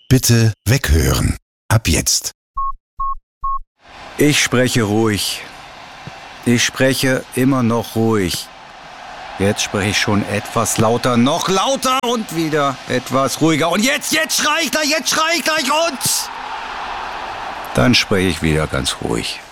Bitte weghören. Ab jetzt. Ich spreche ruhig. Ich spreche immer noch ruhig. Jetzt spreche ich schon etwas lauter, noch lauter und wieder etwas ruhiger. Und jetzt schrei ich gleich und dann spreche ich wieder ganz ruhig.